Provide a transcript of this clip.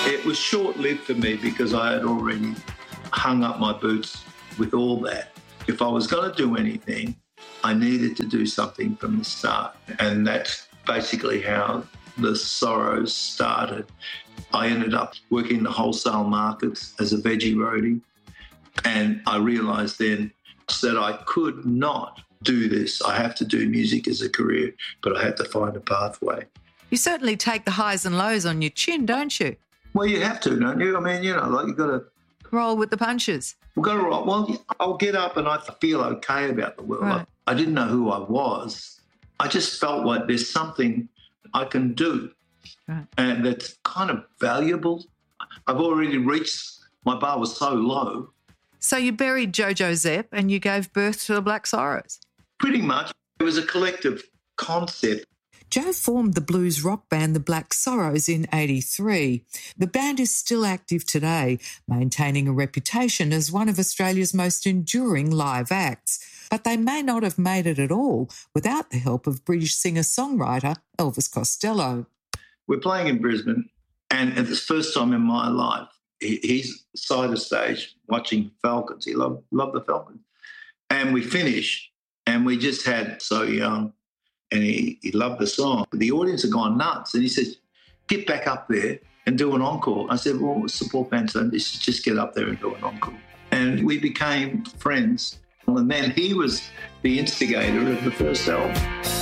It was short-lived for me because I had already hung up my boots with all that. If I was going to do anything, I needed to do something from the start. And that's basically how the Sorrows started. I ended up working the wholesale markets as a veggie roadie. And I realised then that I could not do this. I have to do music as a career, but I had to find a pathway. You certainly take the highs and lows on your chin, don't you? Well, you have to, don't you? I mean, you've got to... Roll with the punches. We've got to roll. Well, I'll get up and I feel okay about the world. Right. I didn't know who I was. I just felt like there's something I can do. Right. And that's kind of valuable. I've already reached... My bar was so low. So you buried Jojo Zepp and you gave birth to the Black Sorrows. Pretty much. It was a collective concept. Joe formed the blues rock band The Black Sorrows in 1983. The band is still active today, maintaining a reputation as one of Australia's most enduring live acts. But they may not have made it at all without the help of British singer-songwriter Elvis Costello. We're playing in Brisbane, and it's the first time in my life he's side of stage watching Falcons. He loved the Falcons. And we finish, and we just had So Young, and he loved the song. But the audience had gone nuts, and he says, get back up there and do an encore. I said, well, support band, so just get up there and do an encore. And we became friends. And then he was the instigator of the first album.